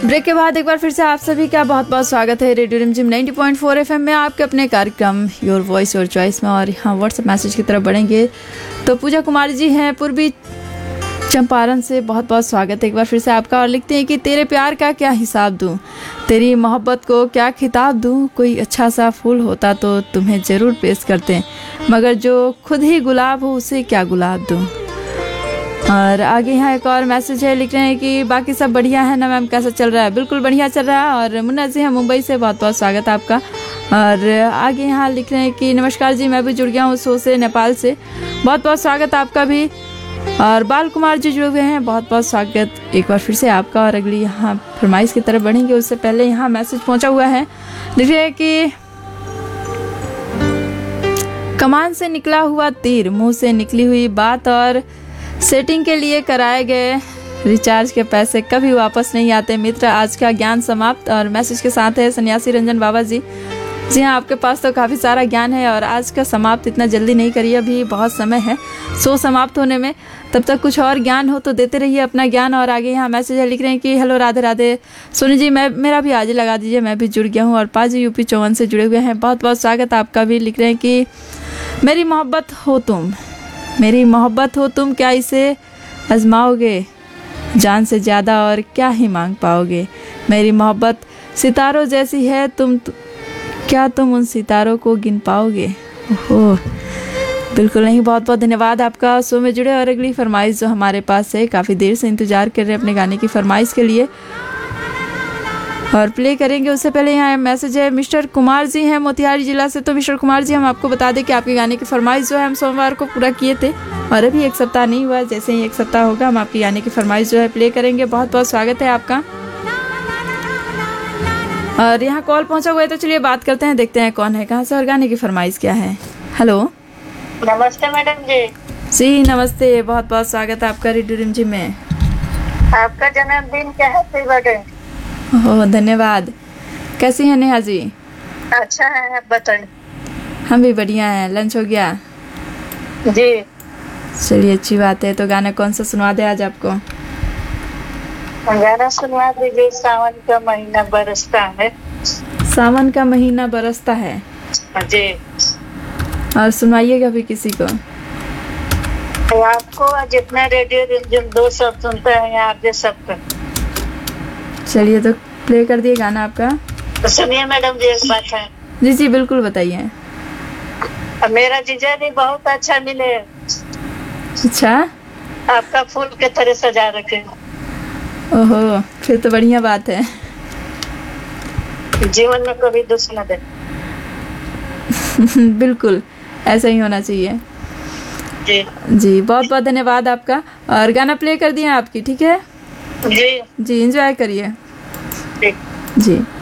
Break के बाद एक बार फिर से आप सभी का बहुत बहुत स्वागत है रेडियो रिमझिम 90.4 एफएम में आपके अपने कार्यक्रम योर वॉइस योर चॉइस में। और यहाँ व्हाट्सएप मैसेज की तरफ बढ़ेंगे तो पूजा कुमारी जी हैं पूर्वी चंपारण से, बहुत बहुत स्वागत है एक बार फिर से आपका। और लिखते हैं कि तेरे प्यार का क्या हिसाब दूं, तेरी मोहब्बत को क्या खिताब दूं, कोई अच्छा सा फूल होता तो तुम्हें ज़रूर पेश करते, मगर जो खुद ही गुलाब हो उसे क्या गुलाब दूं। और आगे यहाँ एक और मैसेज है, लिख रहे हैं कि बाकी सब बढ़िया है ना मैम, कैसा चल रहा है? बिल्कुल बढ़िया चल रहा है। और मुन्ना जी हैं मुंबई से, बहुत बहुत स्वागत है आपका। और आगे यहाँ लिख रहे हैं कि नमस्कार जी, मैं भी जुड़ गया हूँ सो से नेपाल से, बहुत बहुत स्वागत आपका भी। और बाल कुमार जी जुड़े हुए हैं, बहुत बहुत स्वागत एक बार फिर से आपका। और अगली यहाँ फरमाइश की तरफ बढ़ेंगे उससे पहले यहाँ मैसेज पहुँचा हुआ है, लिख रहे हैं कि कमान से निकला हुआ तीर, मुंह से निकली हुई बात और सेटिंग के लिए कराए गए रिचार्ज के पैसे कभी वापस नहीं आते मित्र, आज का ज्ञान समाप्त। और मैसेज के साथ है सन्यासी रंजन बाबा जी। जी हाँ, आपके पास तो काफ़ी सारा ज्ञान है और आज का समाप्त इतना जल्दी नहीं करिए, अभी बहुत समय है सो समाप्त होने में, तब तक कुछ और ज्ञान हो तो देते रहिए अपना ज्ञान। और आगे यहाँ मैसेज है, लिख रहे हैं कि हेलो राधे राधे सोनी जी, मेरा भी आज ही लगा दीजिए, मैं भी जुड़ गया हूँ। और पाजी यूपी 54 से जुड़े हुए हैं, बहुत बहुत स्वागत आपका भी। लिख रहे हैं कि मेरी मोहब्बत हो तुम, मेरी मोहब्बत हो तुम, क्या इसे आजमाओगे जान से ज़्यादा और क्या ही मांग पाओगे। मेरी मोहब्बत सितारों जैसी है, क्या तुम उन सितारों को गिन पाओगे। ओहो, बिल्कुल नहीं। बहुत बहुत धन्यवाद आपका शो में जुड़े। और अगली फरमाइश जो हमारे पास है, काफ़ी देर से इंतज़ार कर रहे हैं अपने गाने की फरमाइश के लिए और प्ले करेंगे। उससे पहले यहाँ मैसेज है, मिस्टर कुमार जी हैं मोतिहारी जिला से। तो मिस्टर कुमार जी, हम आपको बता दें कि आपके गाने की फरमाइश जो है हम सोमवार को पूरा किए थे और अभी एक सप्ताह नहीं हुआ, जैसे ही एक सप्ताह होगा हम आपके गाने की फरमाइश जो है प्ले करेंगे। बहुत बहुत स्वागत है आपका। और यहाँ कॉल पहुँचा हुआ है तो चलिए बात करते हैं, देखते हैं कौन है, कहाँ से और गाने की फरमाइश क्या है। हेलो, नमस्ते मैडम जी। जी नमस्ते, बहुत बहुत स्वागत है आपका रेडियो रिमझिम में। आपका जन्मदिन क्या है? ओह धन्यवाद। कैसी हैं नेहा जी? अच्छा है, बताइए। हम भी बढ़िया हैं। लंच हो गया? जी। चलिए अच्छी बात है। तो गाना कौन सा सुनवा दे आज आपको? गाना सुनवा दीजिए, सावन का महीना बरसता है। सावन का महीना बरसता है जी। और सुनवाइएगा भी किसी को। आपको जितना रेडियो रिमझिम दो सब सुनते हैं आप जे सबका। चलिए तो प्ले कर दिए गाना आपका। तो सुनिए मैडम जी, एक बात है। जी जी बिल्कुल बताइए। मेरा जीजा जी बहुत अच्छा मिले। अच्छा, आपका फूल के तरह सजा रखे। ओहो, फिर तो बढ़िया बात है। जीवन में कभी दुख न दे। बिल्कुल ऐसा ही होना चाहिए। जी जी, बहुत बहुत धन्यवाद आपका। और गाना प्ले कर दिए आपकी, ठीक है जी जी, एंजॉय करिए ठीक। जी।